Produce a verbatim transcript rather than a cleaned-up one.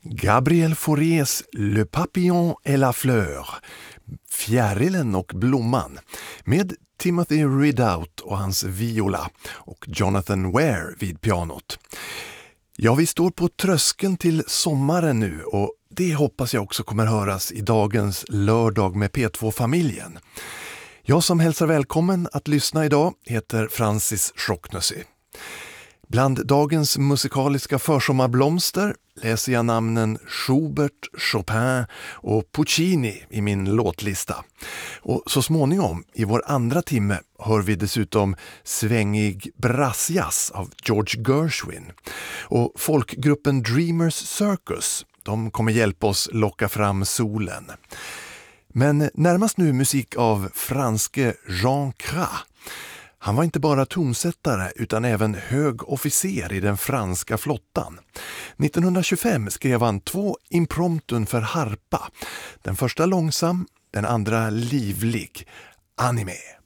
Gabriel Faurés Le Papillon et la Fleur, Fjärilen och blomman, med Timothy Ridout och hans viola och Jonathan Ware vid pianot. Ja, vi står på tröskeln till sommaren nu och det hoppas jag också kommer höras i dagens lördag med P två-familjen. Jag som hälsar välkommen att lyssna idag heter Francis Schocknessy. Bland dagens musikaliska försommarblomster läser jag namnen Schubert, Chopin och Puccini i min låtlista. Och så småningom i vår andra timme hör vi dessutom svängig brassjazz av George Gershwin. Och folkgruppen Dreamers Circus, de kommer hjälpa oss locka fram solen. Men närmast nu musik av franske Jean Cras. Han var inte bara tonsättare utan även hög officer i den franska flottan. nittonhundratjugofem skrev han två impromptun för harpa. Den första långsam, den andra livlig. Animé.